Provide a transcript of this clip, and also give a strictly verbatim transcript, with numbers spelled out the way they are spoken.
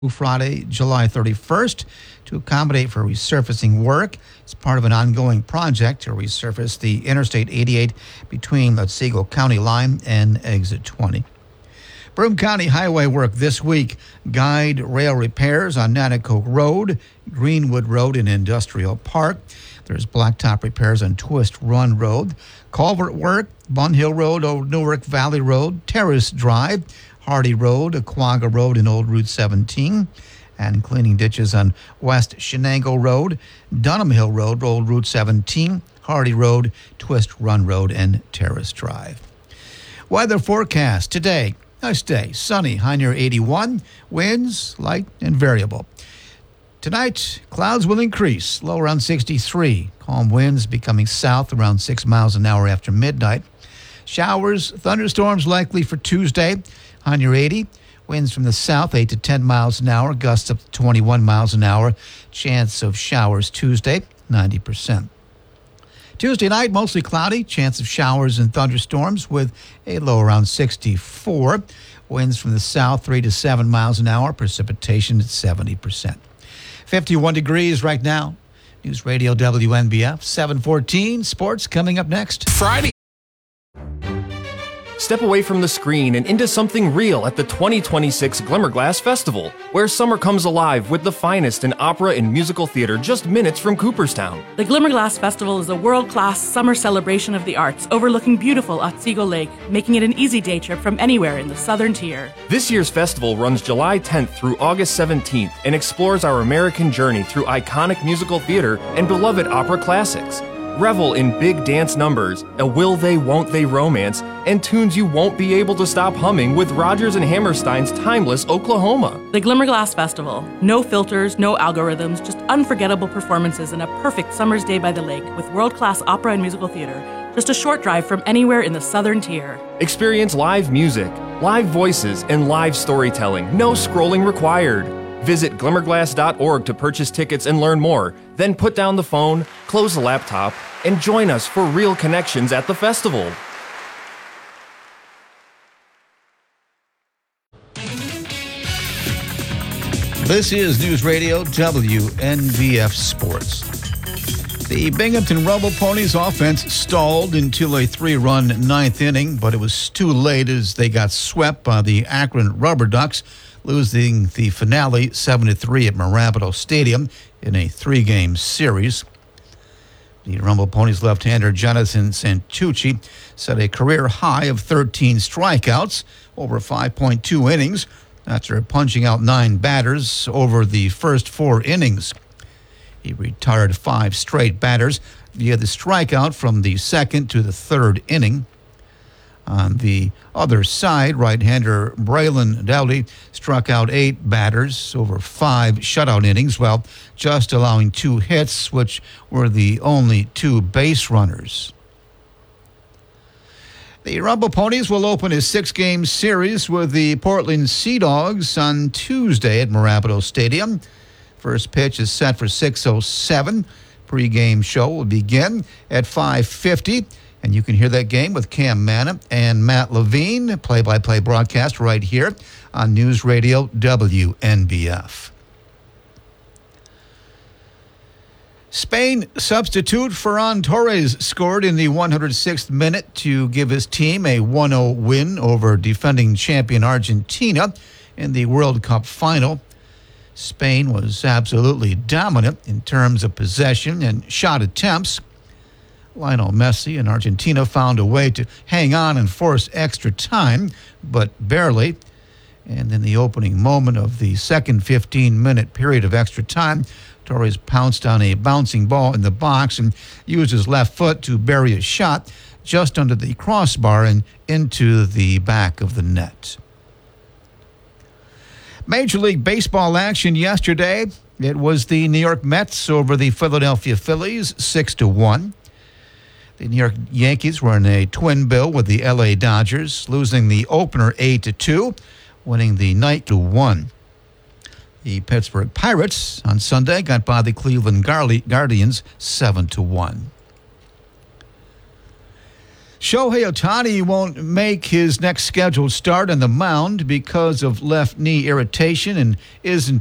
Friday, July thirty-first, to accommodate for resurfacing work. It's part of an ongoing project to resurface the Interstate eighty-eight between the Otsego County line and Exit twenty. Broome County Highway work this week. Guide rail repairs on Nanticoke Road, Greenwood Road, and Industrial Park. There's blacktop repairs on Twist Run Road. Culvert work, Bun Hill Road, Old Newark Valley Road, Terrace Drive, Hardy Road, Aquaga Road, and Old Route seventeen. And cleaning ditches on West Shenango Road, Dunham Hill Road, Old Route seventeen, Hardy Road, Twist Run Road, and Terrace Drive. Weather forecast today. Nice day, sunny, high near eighty-one, winds light and variable. Tonight, clouds will increase, low around sixty-three. Calm winds becoming south around six miles an hour after midnight. Showers, thunderstorms likely for Tuesday, high near eighty. Winds from the south, eight to ten miles an hour, gusts up to twenty-one miles an hour. Chance of showers Tuesday, ninety percent. Tuesday night, mostly cloudy, chance of showers and thunderstorms with a low around sixty-four. Winds from the south, three to seven miles an hour, precipitation at seventy percent. fifty-one degrees right now. News Radio W N B F, seven fourteen. Sports coming up next. Friday. Step away from the screen and into something real at the twenty twenty-six Glimmerglass Festival, where summer comes alive with the finest in opera and musical theater just minutes from Cooperstown. The Glimmerglass Festival is a world-class summer celebration of the arts overlooking beautiful Otsego Lake, making it an easy day trip from anywhere in the southern tier. This year's festival runs July tenth through August seventeenth and explores our American journey through iconic musical theater and beloved opera classics. Revel in big dance numbers, a will they, won't they romance, and tunes you won't be able to stop humming with Rodgers and Hammerstein's timeless Oklahoma. The Glimmerglass Festival. No filters, no algorithms, just unforgettable performances and a perfect summer's day by the lake with world-class opera and musical theater. Just a short drive from anywhere in the southern tier. Experience live music, live voices, and live storytelling. No scrolling required. Visit glimmerglass dot org to purchase tickets and learn more. Then put down the phone, close the laptop, and join us for real connections at the festival. This is News Radio W N B F Sports. The Binghamton Rumble Ponies offense stalled until a three-run ninth inning, but it was too late as they got swept by the Akron Rubber Ducks, losing the finale seven to three at Marabito Stadium in a three-game series. The Rumble Ponies left-hander Jonathan Santucci set a career high of thirteen strikeouts over five point two innings after punching out nine batters over the first four innings. He retired five straight batters via the strikeout from the second to the third inning. On the other side, right-hander Braylon Dowdy struck out eight batters over five shutout innings, while just allowing two hits, which were the only two base runners. The Rumble Ponies will open a six-game series with the Portland Sea Dogs on Tuesday at Marabito Stadium. First pitch is set for six oh seven. Pre-game show will begin at five fifty. And you can hear that game with Cam Manna and Matt Levine, play-by-play broadcast right here on News Radio W N B F. Spain substitute Ferran Torres scored in the one hundred sixth minute to give his team a one oh win over defending champion Argentina in the World Cup final. Spain was absolutely dominant in terms of possession and shot attempts. Lionel Messi and Argentina found a way to hang on and force extra time, but barely. And in the opening moment of the second fifteen-minute period of extra time, Torres pounced on a bouncing ball in the box and used his left foot to bury a shot just under the crossbar and into the back of the net. Major League Baseball action yesterday. It was the New York Mets over the Philadelphia Phillies, six to one. The New York Yankees were in a twin bill with the L A Dodgers, losing the opener eight to two, winning the night to one. The Pittsburgh Pirates on Sunday got by the Cleveland Guardians seven to one. Shohei Ohtani won't make his next scheduled start on the mound because of left knee irritation and isn't